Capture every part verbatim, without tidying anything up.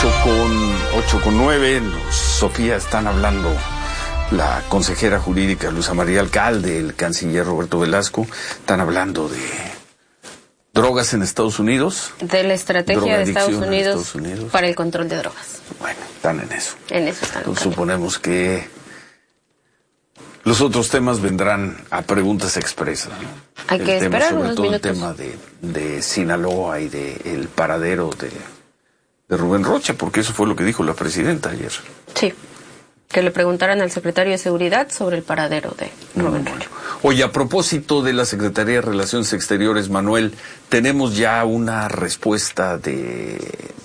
ocho con nueve, Sofía, están hablando la consejera jurídica Luisa María Alcalde, el canciller Roberto Velasco, están hablando de drogas en Estados Unidos. De la estrategia de Estados Unidos, Estados Unidos para el control de drogas. Bueno, están en eso. En eso están. Entonces, suponemos que los otros temas vendrán a preguntas expresas, ¿no? Hay el que tema, esperar sobre unos todo minutos. el tema de, de Sinaloa y de el paradero de, de Rubén Rocha, porque eso fue lo que dijo la presidenta ayer. Sí, que le preguntaran al secretario de Seguridad sobre el paradero de Rubén Rocha. Oye, a propósito de la Secretaría de Relaciones Exteriores, Manuel, tenemos ya una respuesta de,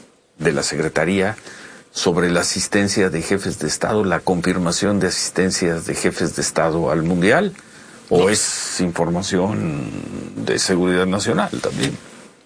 de la Secretaría sobre la asistencia de jefes de Estado, la confirmación de asistencias de jefes de Estado al Mundial, ¿o no es información de seguridad nacional también?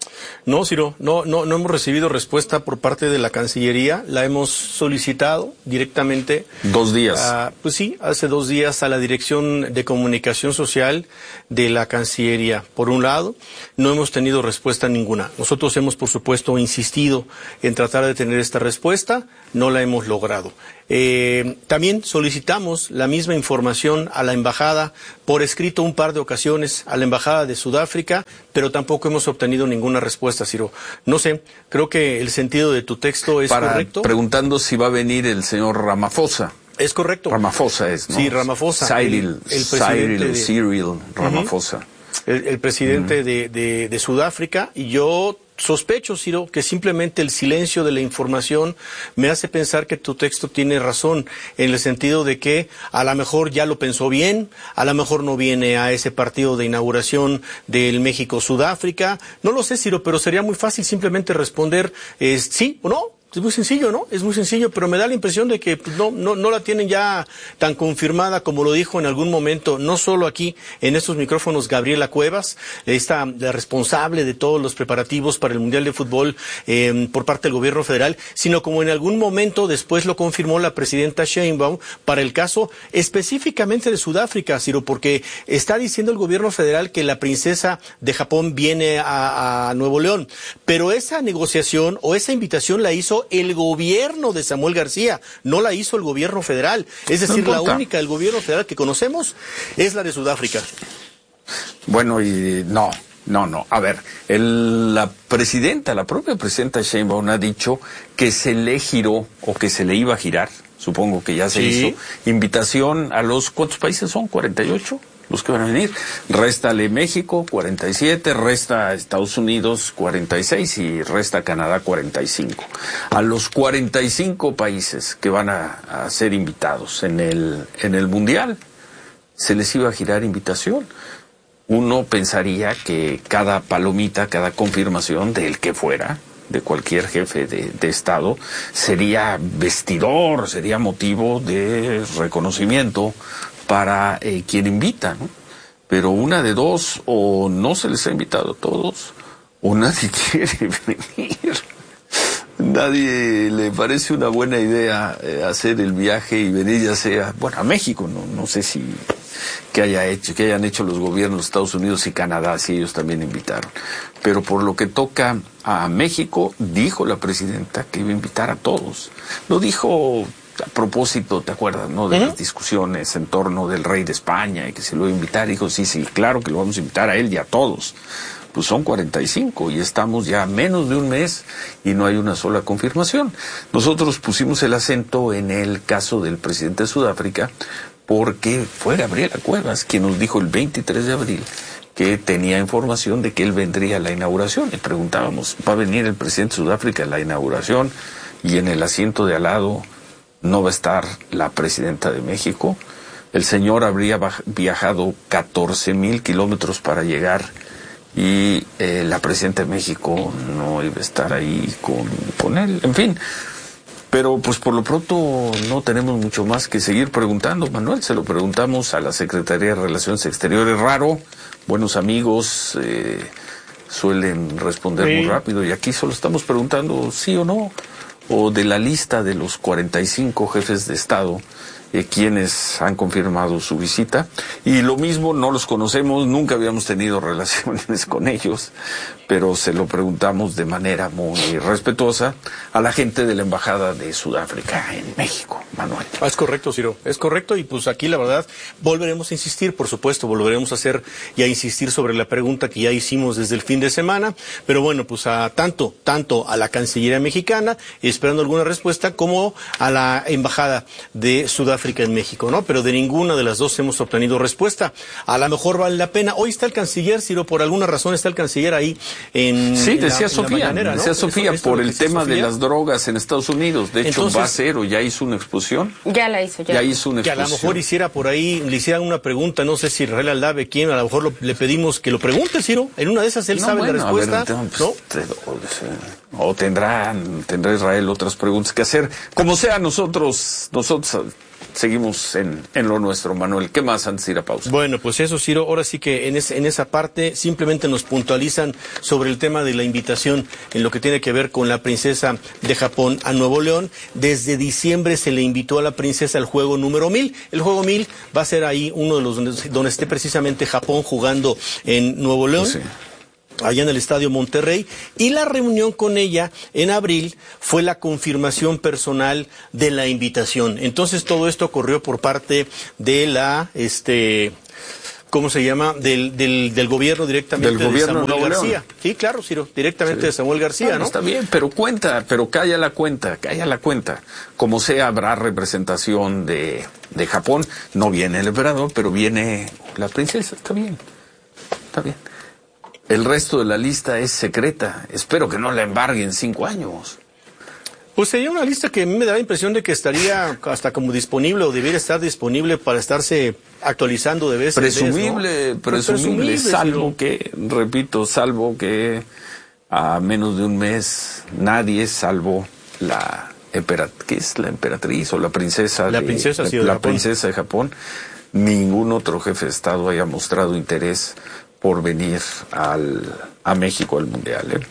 No, Ciro, no, no, no hemos recibido respuesta por parte de la Cancillería, la hemos solicitado directamente. Dos días. A, pues sí, hace dos días a la Dirección de Comunicación Social de la Cancillería. Por un lado, no hemos tenido respuesta ninguna. Nosotros hemos, por supuesto, insistido en tratar de tener esta respuesta, no la hemos logrado. Eh, también solicitamos la misma información a la embajada por escrito un par de ocasiones, a la embajada de Sudáfrica, pero tampoco hemos obtenido ninguna respuesta, Ciro. No sé, creo que el sentido de tu texto es Para, correcto. Preguntando si va a venir el señor Ramaphosa. Es correcto. Ramaphosa es, ¿no? Sí, Ramaphosa. Cyril, el, el Cyril, de, Cyril Ramaphosa. Uh-huh. El, el presidente uh-huh. de, de, de Sudáfrica, y yo sospecho, Ciro, que simplemente el silencio de la información me hace pensar que tu texto tiene razón, en el sentido de que a lo mejor ya lo pensó bien, a lo mejor no viene a ese partido de inauguración del México-Sudáfrica. No lo sé, Ciro, pero sería muy fácil simplemente responder eh, sí o no. Es muy sencillo, ¿no? Es muy sencillo, pero me da la impresión de que pues, no, no, no la tienen ya tan confirmada como lo dijo en algún momento, no solo aquí en estos micrófonos Gabriela Cuevas, esta la responsable de todos los preparativos para el Mundial de Fútbol eh, por parte del gobierno federal, sino como en algún momento después lo confirmó la presidenta Sheinbaum para el caso específicamente de Sudáfrica, Ciro, porque está diciendo el gobierno federal que la princesa de Japón viene a, a Nuevo León, pero esa negociación o esa invitación la hizo el gobierno de Samuel García, no la hizo el gobierno federal. Es decir, no la única del gobierno federal que conocemos es la de Sudáfrica. Bueno, y no, no, no. A ver, el, la presidenta, la propia presidenta Sheinbaum ha dicho que se le giró o que se le iba a girar, supongo que ya se sí. hizo, invitación a los, ¿cuántos países son? ¿cuarenta y ocho? Los que van a venir. Réstale México, cuarenta y siete, resta Estados Unidos, cuarenta y seis y resta Canadá, cuarenta y cinco. A los cuarenta y cinco países que van a, a ser invitados en el, en el Mundial, se les iba a girar invitación. Uno pensaría que cada palomita, cada confirmación del que fuera, de cualquier jefe de, de Estado, sería vestidor, sería motivo de reconocimiento para eh, quien invita, ¿no? Pero una de dos, o no se les ha invitado a todos, o nadie quiere venir. Nadie le parece una buena idea eh, hacer el viaje y venir ya sea, bueno, a México, no, no sé si que haya hecho, que hayan hecho los gobiernos de Estados Unidos y Canadá, si ellos también invitaron. Pero por lo que toca a México, dijo la presidenta que iba a invitar a todos. Lo dijo a propósito, ¿te acuerdas, no? De uh-huh. las discusiones en torno del rey de España y que se lo iba a invitar. Dijo, sí, sí, claro que lo vamos a invitar a él y a todos. Pues son cuarenta y cinco y estamos ya a menos de un mes y no hay una sola confirmación. Nosotros pusimos el acento en el caso del presidente de Sudáfrica porque fue Gabriela Cuevas quien nos dijo el veintitrés de abril que tenía información de que él vendría a la inauguración. Le preguntábamos, ¿va a venir el presidente de Sudáfrica a la inauguración y en el asiento de al lado no va a estar la presidenta de México? El señor habría viajado catorce mil kilómetros para llegar y eh, la presidenta de México no iba a estar ahí con, con él, en fin. Pero pues por lo pronto no tenemos mucho más que seguir preguntando, Manuel. Se lo preguntamos a la Secretaría de Relaciones Exteriores. Raro, buenos amigos eh, suelen responder sí. muy rápido y aquí solo estamos preguntando sí o no, o de la lista de los cuarenta y cinco jefes de Estado eh, quienes han confirmado su visita. Y lo mismo, no los conocemos, nunca habíamos tenido relaciones con ellos, pero se lo preguntamos de manera muy respetuosa a la gente de la Embajada de Sudáfrica en México, Manuel. Ah, es correcto, Ciro, es correcto, y pues aquí la verdad volveremos a insistir, por supuesto, volveremos a hacer y a insistir sobre la pregunta que ya hicimos desde el fin de semana, pero bueno, pues a tanto, tanto a la Cancillería mexicana, esperando alguna respuesta, como a la Embajada de Sudáfrica en México, ¿no? Pero de ninguna de las dos hemos obtenido respuesta. A lo mejor vale la pena. Hoy está el canciller, Ciro, por alguna razón está el canciller ahí en Sí, en decía la, Sofía, en la mañanera, ¿no? decía Sofía, Eso- eso por lo el decía tema Sofía. de las drogas en Estados Unidos. De hecho, Entonces- va a hacer o ya hizo una exposición. Ya la hizo, ya. Ya hizo una Que a lo exposición. mejor hiciera por ahí, le hicieran una pregunta, no sé si Israel Aldave, quién, a lo mejor lo- le pedimos que lo pregunte, Ciro, en una de esas él No, sabe bueno, la a ver, respuesta, no, pues, ¿no? te- o, o tendrá, tendrá Israel otras preguntas que hacer. Como sea, nosotros, nosotros seguimos en, en lo nuestro, Manuel. ¿Qué más antes de ir a pausa? Bueno, pues eso, Ciro, ahora sí que en, ese- en esa parte simplemente nos puntualizan sobre el tema de la invitación en lo que tiene que ver con la princesa de Japón a Nuevo León. Desde diciembre se le invitó a la princesa al juego número mil. El juego mil va a ser ahí uno de los donde, donde esté precisamente Japón jugando en Nuevo León. Sí. Allá en el Estadio Monterrey, y la reunión con ella en abril fue la confirmación personal de la invitación. Entonces todo esto ocurrió por parte de la, este, ¿cómo se llama? Del, del, del gobierno directamente Del gobierno de de Samuel Nuevo García. León. Sí, claro, Ciro, directamente Sí. de Samuel García, Bueno, ¿no? Está bien, pero cuenta, pero calla la cuenta, calla la cuenta. Como sea, habrá representación de, de Japón. No viene el emperador, pero viene la princesa. Está bien, está bien. El resto de la lista es secreta. Espero que no la embarguen cinco años. Pues sería una lista que a mí me da la impresión de que estaría hasta como disponible o debiera estar disponible para estarse actualizando de vez en vez, ¿no? Presumible, Pues presumible, salvo Ciro. que, repito, salvo que a menos de un mes nadie, salvo la emperatriz, ¿qué es la emperatriz o la princesa? La de- princesa, sí, de la Japón. princesa de Japón, ningún otro jefe de Estado haya mostrado interés por venir al, a México al Mundial, ¿eh?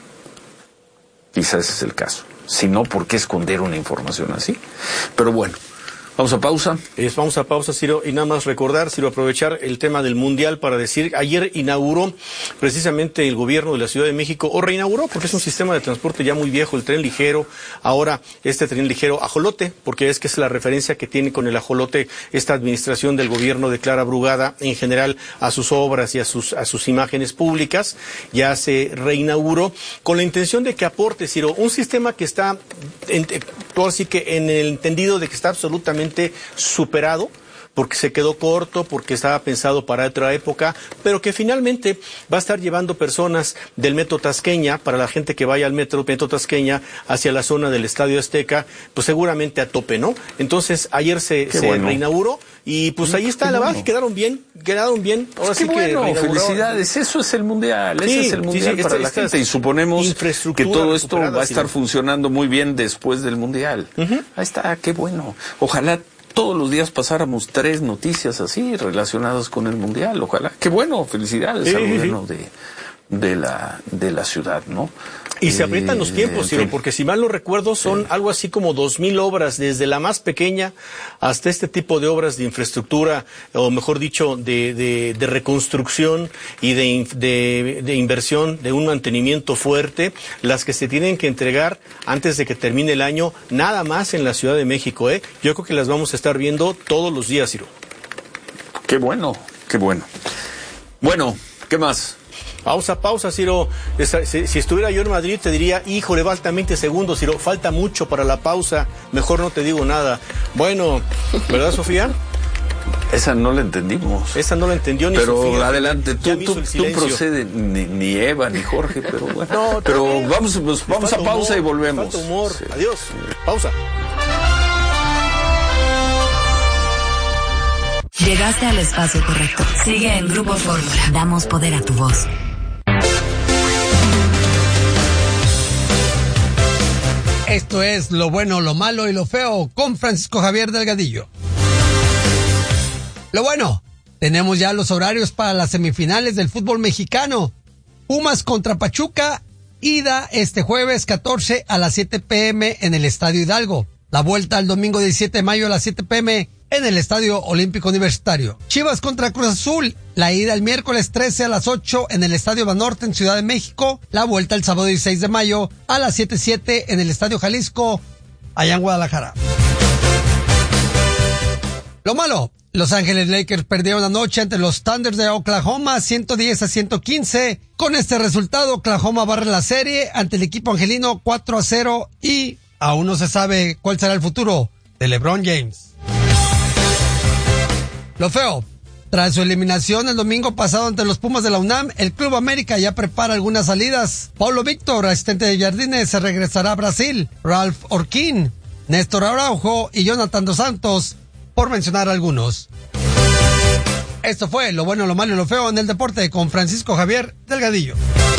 Quizás ese es el caso. Si no, ¿por qué esconder una información así? Pero bueno, vamos a pausa. Es, vamos a pausa, Ciro, y nada más recordar, Ciro, aprovechar el tema del Mundial para decir, ayer inauguró precisamente el gobierno de la Ciudad de México, o reinauguró, porque es un sistema de transporte ya muy viejo, el tren ligero, ahora este tren ligero ajolote, porque es que es la referencia que tiene con el ajolote esta administración del gobierno de Clara Brugada en general a sus obras y a sus, a sus imágenes públicas, ya se reinauguró con la intención de que aporte, Ciro, un sistema que está, en, todo así que en el entendido de que está absolutamente superado, porque se quedó corto, porque estaba pensado para otra época, pero que finalmente va a estar llevando personas del Metro Tasqueña, para la gente que vaya al Metro, Metro Tasqueña, hacia la zona del Estadio Azteca, pues seguramente a tope, ¿no? Entonces, ayer se, Qué se bueno. reinauguró, y pues ahí está, Qué la verdad, bueno. que quedaron bien, quedaron bien, ahora Qué sí que bueno, reinauguró. felicidades, eso es el Mundial, Sí, ese es el sí, Mundial sí, para esta- la esta gente y suponemos que infraestructura todo esto recuperada, va a estar sí. funcionando muy bien después del Mundial. Ahí está, qué bueno. Ojalá todos los días pasáramos tres noticias así relacionadas con el Mundial, ojalá. Qué bueno, felicidades Sí, al sí, sí. gobierno de, de, la, de la ciudad, ¿no? Y se Eh, aprietan los tiempos, en Ciro, fin. porque si mal no recuerdo son algo así como dos mil obras, desde la más pequeña hasta este tipo de obras de infraestructura, o mejor dicho, de, de, de reconstrucción y de, in- de, de inversión, de un mantenimiento fuerte, las que se tienen que entregar antes de que termine el año, nada más en la Ciudad de México, ¿eh? Yo creo que las vamos a estar viendo todos los días, Ciro. Qué bueno, qué bueno. Bueno, ¿qué más? Pausa, pausa, Ciro. Esa- Si, si estuviera yo en Madrid te diría, híjole, faltan veinte segundos, Ciro, falta mucho para la pausa, mejor no te digo nada. Bueno, ¿verdad, Sofía? Esa no la entendimos. Esa no la entendió ni Pero Sofía. adelante, Ya tú, me hizo tú, el tú silencio. procede, ni, ni Eva ni Jorge, pero bueno. No, pero también. vamos, pues, Me vamos a falta pausa humor, y volvemos. me falta humor. Sí. Adiós. Pausa. Llegaste al espacio correcto. Sigue en Grupo Fórmula. Damos poder a tu voz. Esto es Lo Bueno, Lo Malo y Lo Feo con Francisco Javier Delgadillo. Lo bueno, tenemos ya los horarios para las semifinales del fútbol mexicano. Pumas contra Pachuca, ida este jueves catorce a las siete pm en el Estadio Hidalgo. La vuelta el domingo diecisiete de mayo a las siete pm en el Estadio Olímpico Universitario. Chivas contra Cruz Azul, la ida el miércoles trece a las ocho en el Estadio Banorte en Ciudad de México, la vuelta el sábado dieciséis de mayo a las siete siete en el Estadio Jalisco, allá en Guadalajara. Lo malo, Los Ángeles Lakers perdieron anoche ante los Thunder de Oklahoma ciento diez a ciento quince. Con este resultado, Oklahoma barre la serie ante el equipo angelino cuatro a cero y aún no se sabe cuál será el futuro de LeBron James. Lo feo, tras su eliminación el domingo pasado ante los Pumas de la UNAM, el Club América ya prepara algunas salidas. Paulo Víctor, asistente de Jardines, se regresará a Brasil. Ralph Orquín, Néstor Araujo y Jonathan Dos Santos, por mencionar algunos. Esto fue Lo Bueno, Lo Malo y Lo Feo en el Deporte con Francisco Javier Delgadillo.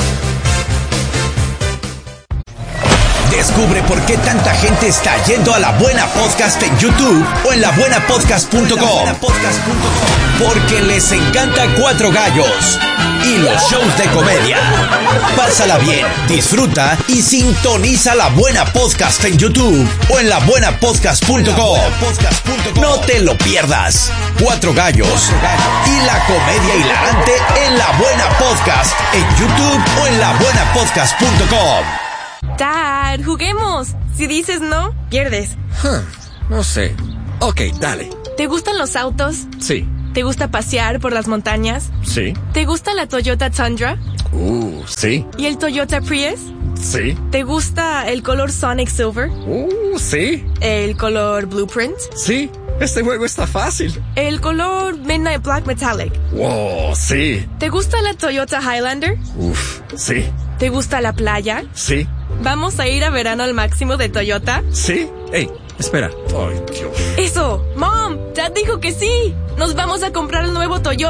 Descubre por qué tanta gente está yendo a La Buena Podcast en YouTube o en la buena podcast punto com. Porque les encanta Cuatro Gallos y los shows de comedia. Pásala bien, disfruta y sintoniza La Buena Podcast en YouTube o en la buena podcast punto com. No te lo pierdas. Cuatro Gallos y la comedia hilarante en La Buena Podcast en YouTube o en la buena podcast punto com. Dad, juguemos. Si dices no, pierdes. Huh, no sé. Ok, dale. ¿Te gustan los autos? Sí. ¿Te gusta pasear por las montañas? Sí. ¿Te gusta la Toyota Tundra? Uh, sí. ¿Y el Toyota Prius? Sí. ¿Te gusta el color Sonic Silver? Uh, sí. ¿El color Blueprint? Sí. Este juego está fácil. ¿El color Midnight Black Metallic? Wow, sí. ¿Te gusta la Toyota Highlander? Uf, sí. ¿Te gusta la playa? Sí. ¿Vamos a ir a verano al máximo de Toyota? Sí. Ey, espera. Ay, Dios. ¡Eso! ¡Mom! ¡Dad dijo que sí! ¡Nos vamos a comprar el nuevo Toyota!